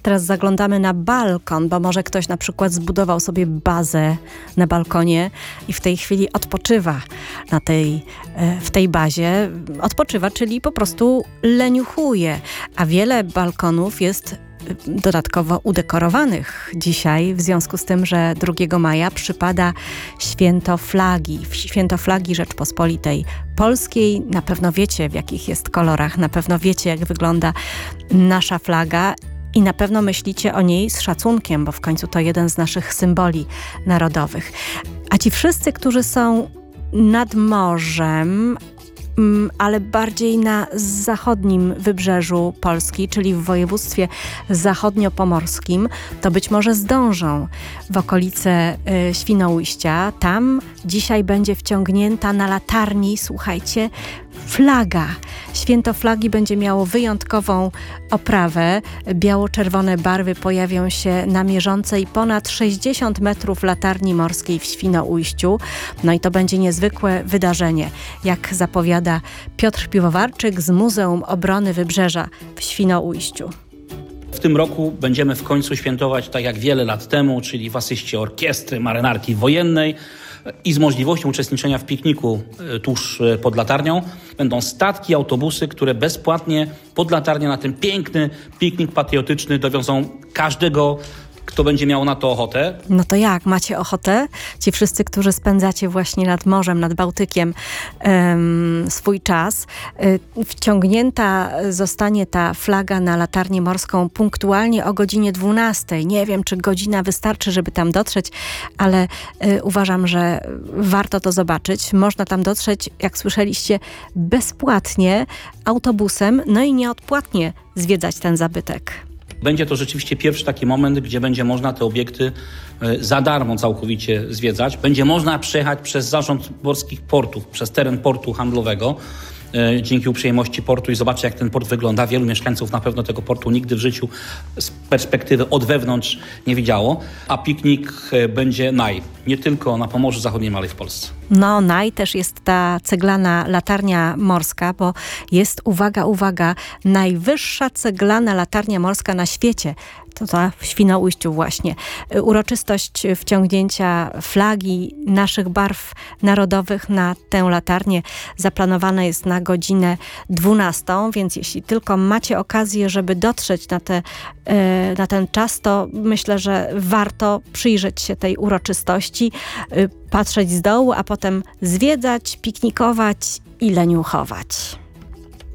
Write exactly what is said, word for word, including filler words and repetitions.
Teraz zaglądamy na balkon, bo może ktoś na przykład zbudował sobie bazę na balkonie i w tej chwili odpoczywa na tej, w tej bazie. Odpoczywa, czyli po prostu leniuchuje. A wiele balkonów jest dodatkowo udekorowanych dzisiaj, w związku z tym, że drugiego maja przypada Święto Flagi. Święto Flagi Rzeczpospolitej Polskiej. Na pewno wiecie, w jakich jest kolorach, na pewno wiecie, jak wygląda nasza flaga i na pewno myślicie o niej z szacunkiem, bo w końcu to jeden z naszych symboli narodowych. A ci wszyscy, którzy są nad morzem, ale bardziej na zachodnim wybrzeżu Polski, czyli w województwie zachodniopomorskim, to być może zdążą w okolice y, Świnoujścia. Tam dzisiaj będzie wciągnięta na latarni, słuchajcie, flaga. Święto Flagi będzie miało wyjątkową oprawę. Biało-czerwone barwy pojawią się na mierzącej ponad sześćdziesiąt metrów latarni morskiej w Świnoujściu. No i to będzie niezwykłe wydarzenie, jak zapowiada Piotr Piwowarczyk z Muzeum Obrony Wybrzeża w Świnoujściu. W tym roku będziemy w końcu świętować tak jak wiele lat temu, czyli w asyście orkiestry marynarki wojennej i z możliwością uczestniczenia w pikniku tuż pod latarnią. Będą statki, autobusy, które bezpłatnie pod latarnię na ten piękny piknik patriotyczny dowiozą każdego, kto będzie miał na to ochotę. No to jak? Macie ochotę? Ci wszyscy, którzy spędzacie właśnie nad morzem, nad Bałtykiem um, swój czas. Y, wciągnięta zostanie ta flaga na latarnię morską punktualnie o godzinie dwunastej. Nie wiem, czy godzina wystarczy, żeby tam dotrzeć, ale y, uważam, że warto to zobaczyć. Można tam dotrzeć, jak słyszeliście, bezpłatnie autobusem, no i nieodpłatnie zwiedzać ten zabytek. Będzie to rzeczywiście pierwszy taki moment, gdzie będzie można te obiekty za darmo całkowicie zwiedzać. Będzie można przejechać przez zarząd morskich portów, przez teren portu handlowego, dzięki uprzejmości portu i zobaczyć, jak ten port wygląda. Wielu mieszkańców na pewno tego portu nigdy w życiu z perspektywy od wewnątrz nie widziało. A piknik będzie naj, nie tylko na Pomorzu Zachodnim, ale i w Polsce. No, naj też jest ta ceglana latarnia morska, bo jest, uwaga, uwaga, najwyższa ceglana latarnia morska na świecie. To ta w Świnoujściu właśnie. Uroczystość wciągnięcia flagi naszych barw narodowych na tę latarnię zaplanowana jest na godzinę dwunastą, więc jeśli tylko macie okazję, żeby dotrzeć na, te, na ten czas, to myślę, że warto przyjrzeć się tej uroczystości, patrzeć z dołu, a potem zwiedzać, piknikować i leniuchować.